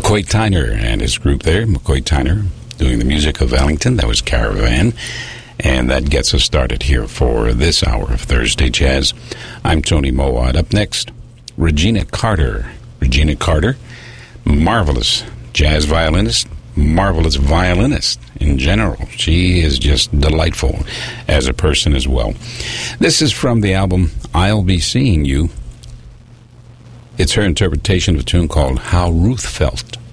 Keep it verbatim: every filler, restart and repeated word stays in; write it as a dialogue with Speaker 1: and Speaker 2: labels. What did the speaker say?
Speaker 1: McCoy Tyner and his group there. McCoy Tyner doing the music of Ellington. That was Caravan. And that gets us started here for this hour of Thursday Jazz. I'm Tony Mowat. Up next, Regina Carter. Regina Carter, marvelous jazz violinist, marvelous violinist in general. She is just delightful as a person as well. This is from the album I'll Be Seeing You. It's her interpretation of a tune called How Ruth Felt.